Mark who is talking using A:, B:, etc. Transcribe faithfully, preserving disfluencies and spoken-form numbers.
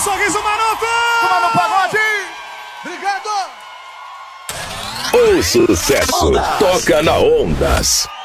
A: sorriso maroto!
B: Mano Pagode! Obrigado!
C: O sucesso toca na Ondas.